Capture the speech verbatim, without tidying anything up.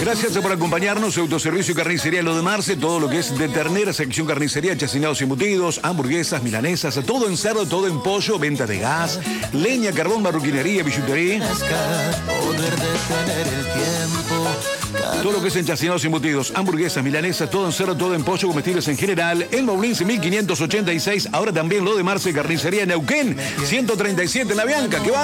Gracias por acompañarnos. Autoservicio y Carnicería Lo de Marce. Todo lo que es de ternera, sección carnicería, chacinados y embutidos, hamburguesas, milanesas, todo en cerdo, todo en pollo, venta de gas, leña, carbón, marroquinería, billutería. Todo lo que es en chacinados y embutidos, hamburguesas, milanesas, todo en cerdo, todo en pollo, comestibles en general. El Maulins mil quinientos ochenta y seis. Ahora también Lo de Marce, Carnicería Neuquén ciento treinta y siete en La Bianca. ¿Qué va?